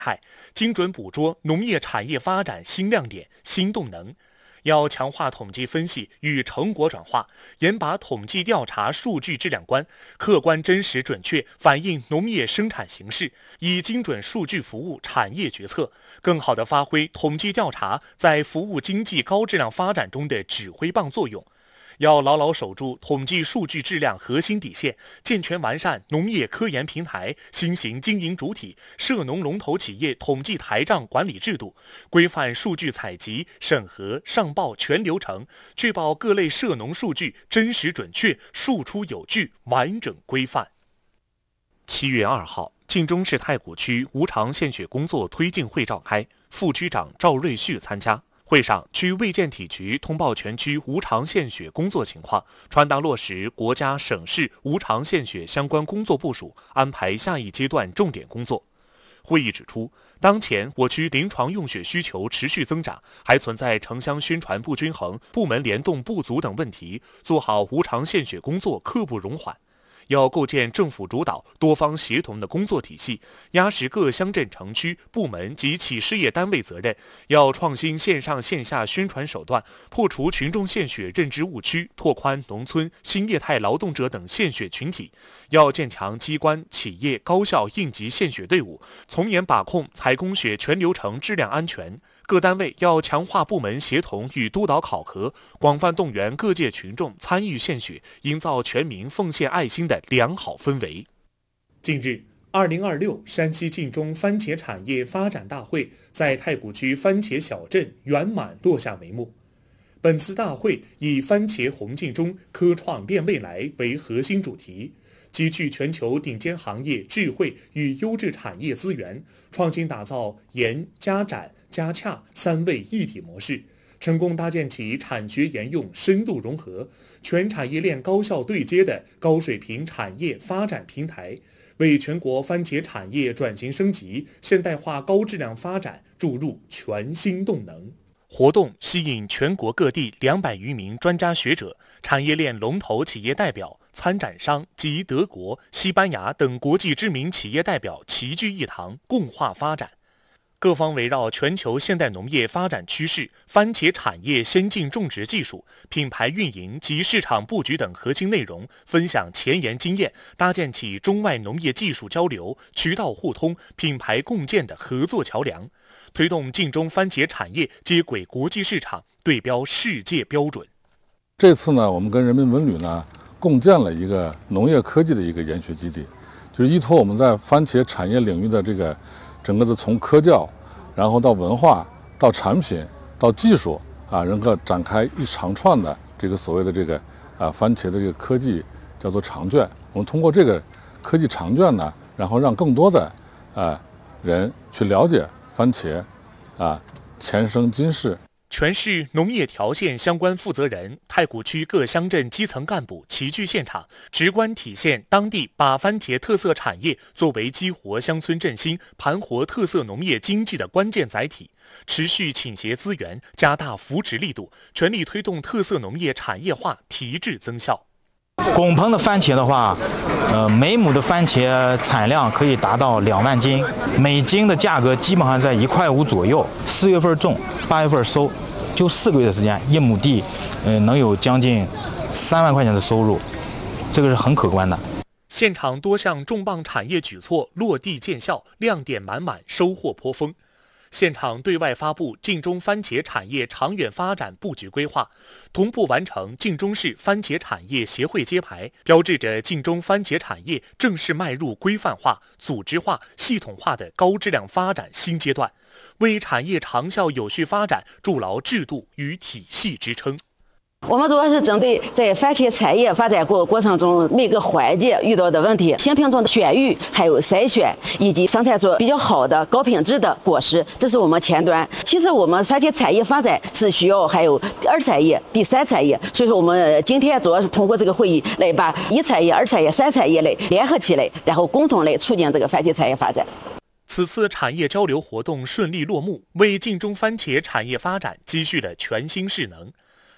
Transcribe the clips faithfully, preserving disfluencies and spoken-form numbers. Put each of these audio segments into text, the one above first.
害，精准捕捉农业产业发展新亮点、新动能。要强化统计分析与成果转化，严把统计调查数据质量关，客观真实准确反映农业生产形势，以精准数据服务产业决策，更好地发挥统计调查在服务经济高质量发展中的指挥棒作用。要牢牢守住统计数据质量核心底线，健全完善农业科研平台新型经营主体涉农龙头企业统计台账管理制度，规范数据采集、审核、上报全流程，确保各类涉农数据真实准确、数出有据、完整规范。七月二号，晋中市太谷区无偿献血工作推进会召开，副区长赵瑞旭参加。会上，区卫健体局通报全区无偿献血工作情况，传达落实国家、省市无偿献血相关工作部署，安排下一阶段重点工作。会议指出，当前我区临床用血需求持续增长，还存在城乡宣传不均衡、部门联动不足等问题，做好无偿献血工作刻不容缓。要构建政府主导、多方协同的工作体系，压实各乡镇城区部门及企事业单位责任。要创新线上线下宣传手段，破除群众献血认知误区，拓宽农村新业态劳动者等献血群体。要建强机关、企业高效应急献血队伍，从严把控采供血全流程质量安全。各单位要强化部门协同与督导考核，广泛动员各界群众参与献血，营造全民奉献爱心的良好氛围。近日，二零二六山西晋中番茄产业发展大会在太谷区番茄小镇圆满落下帷幕。本次大会以番茄红晋中，科创变未来为核心主题，集聚全球顶尖行业智慧与优质产业资源，创新打造研、加展、加洽三位一体模式，成功搭建起产学研用深度融合、全产业链高效对接的高水平产业发展平台，为全国番茄产业转型升级、现代化高质量发展注入全新动能。活动吸引全国各地两百余名专家学者、产业链龙头企业代表、参展商及德国、西班牙等国际知名企业代表齐聚一堂，共话发展。各方围绕全球现代农业发展趋势、番茄产业先进种植技术、品牌运营及市场布局等核心内容，分享前沿经验，搭建起中外农业技术交流、渠道互通、品牌共建的合作桥梁，推动晋中番茄产业接轨国际市场，对标世界标准。 这次呢，我们跟人民文旅呢共建了一个农业科技的一个研学基地，就是依托我们在番茄产业领域的这个整个的从科教，然后到文化，到产品，到技术啊，能够展开一长串的这个所谓的这个啊番茄的这个科技叫做长卷。我们通过这个科技长卷呢，然后让更多的啊人去了解番茄啊前生今世。 全市农业条线相关负责人、太谷区各乡镇基层干部齐聚现场，直观体现当地把番茄特色产业作为激活乡村振兴、盘活特色农业经济的关键载体，持续倾斜资源，加大扶持力度，全力推动特色农业产业化提质增效。 拱棚的番茄的话，呃，每亩的番茄产量可以达到两万斤，每斤的价格基本上在一块五左右。四月份种，八月份收，就四个月的时间，一亩地，嗯、呃，能有将近三万块钱的收入，这个是很可观的。 现场多项重磅产业举措落地见效，亮点满满，收获颇丰。现场对外发布晋中番茄产业长远发展布局规划，同步完成晋中市番茄产业协会揭牌，标志着晋中番茄产业正式迈入规范化、组织化、系统化的高质量发展新阶段，为产业长效有序发展筑牢制度与体系支撑。 我们主要是针对在番茄产业发展过过程中每个环节遇到的问题，新品种的选育、还有筛选，以及生产出比较好的高品质的果实，这是我们前端。其实我们番茄产业发展是需要还有二产业、第三产业，所以说我们今天主要是通过这个会议来把一产业、二产业、三产业类联合起来，然后共同来促进这个番茄产业发展。 此次产业交流活动顺利落幕，为晋中番茄产业发展积蓄了全新势能。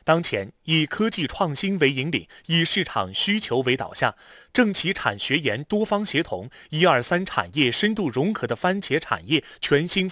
当前以科技创新为引领，以市场需求为导向，政企产学研多方协同、一二三产业深度融合的番茄产业全新